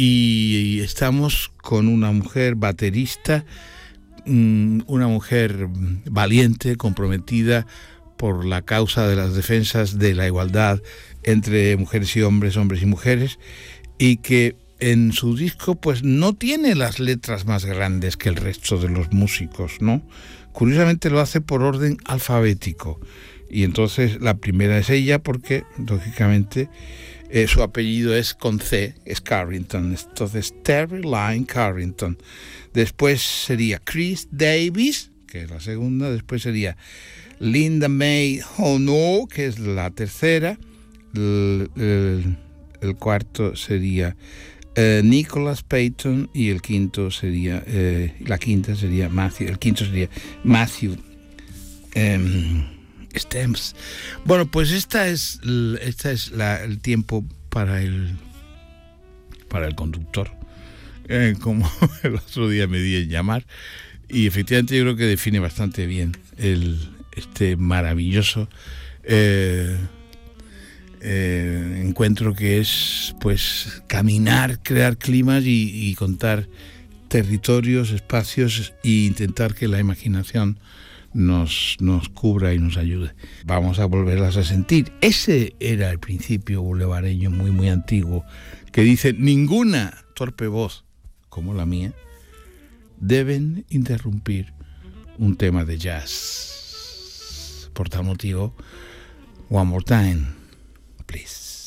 y estamos con una mujer baterista, una mujer valiente, comprometida por la causa de las defensas de la igualdad entre mujeres y hombres, hombres y mujeres, y que en su disco pues no tiene las letras más grandes que el resto de los músicos, ¿no? Curiosamente lo hace por orden alfabético, y entonces la primera es ella porque, lógicamente, su apellido es con C, es Carrington, entonces Terry Lyne Carrington. Después sería Chris Davis, que es la segunda. Después sería Linda May Hono, que es la tercera. El cuarto sería Nicholas Payton, y el quinto sería la quinta sería Matthew. El quinto sería Matthew Stamps. Bueno, pues esta es el tiempo para el conductor, como el otro día me di en llamar, y efectivamente yo creo que define bastante bien este maravilloso encuentro que es pues caminar, crear climas y contar territorios, espacios, e intentar que la imaginación nos cubra y nos ayude. Vamos a volverlas a sentir. Ese era el principio bulevareño muy muy antiguo, que dice: ninguna torpe voz como la mía deben interrumpir un tema de jazz. Por tal motivo, one more time, please.